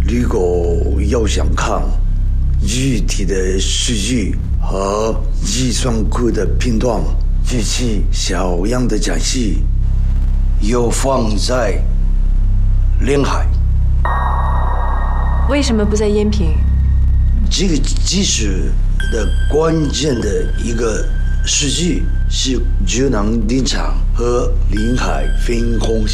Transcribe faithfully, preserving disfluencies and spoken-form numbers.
如果要想看具体的数据和计算库的片段，具体小样的展示，要放在临海。 为什么不在延平？ 这个技术的关键的一个数据是智能电厂和临海分空